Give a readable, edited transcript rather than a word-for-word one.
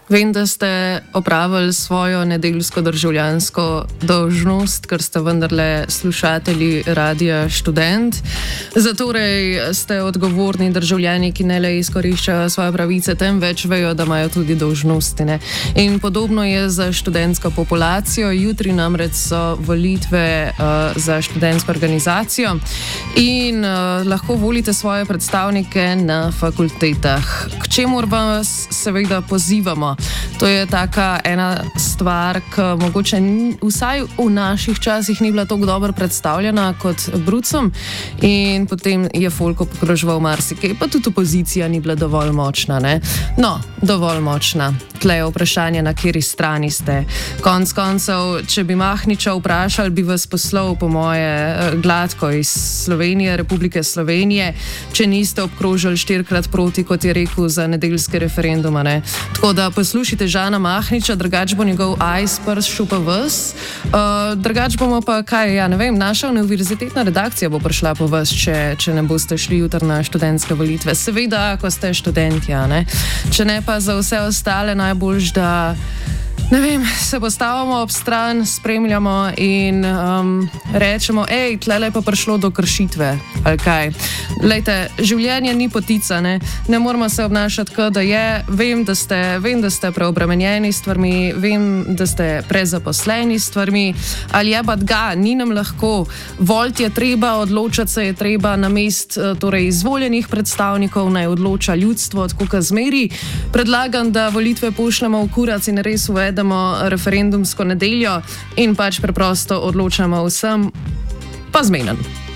Vem, da ste opravili svojo nedeljsko državljansko dolžnost, ker ste vendarle slušatelji Radia Študent. Zatorej ste odgovorni državljani, ki ne le izkoriščajo svoje pravice, temveč vejo, da imajo tudi dolžnosti. Ne? In podobno je za študentsko populacijo. Jutri namreč so volitve za študentsko organizacijo in lahko volite svoje predstavnike na fakultetah. K čemur vas seveda pozivamo. To je taka ena stvar, ki mogoče vsaj v naših časih ni bila tako dobro predstavljena kot Brucom in potem je folk obkroževal marsikaj, pa tudi opozicija ni bila dovolj močna. Ne? No, dovolj močna. Tle je vprašanje, na kateri strani ste. Konec koncev, če bi Mahniča vprašali, bi vas poslal po moje gladko iz Slovenije, Republike Slovenije, če niste obkrožili 4x proti, kot je rekel, za nedeljske referenduma. Ne? Tako da poslušajte Žana Mahniča, drugač bo njegov ice pršel pa vas. Drugač bomo pa, naša univerzitetna redakcija bo prišla po vas, če ne boste šli jutri na študentske volitve. Seveda, ko ste študenti, ne? Če ne pa za vse ostale najboljš, da se postavimo ob stran, spremljamo in rečemo, tlele pa prišlo do kršitve, ali kaj. Lejte, življenje ni potica, ne moramo se obnašati, kot da je. Vem, da ste preobremenjeni s stvarmi, vem, da ste prezaposleni s stvarmi, ali je pa ni nam lahko. Voliti je treba, odločati se je treba na mest izvoljenih predstavnikov, naj odloča ljudstvo, tako kot zmeri. Predlagam, da volitve pošljemo v kurac in res uvedemo referendumsko nedeljo in pač preprosto odločamo vsem pa zmenen.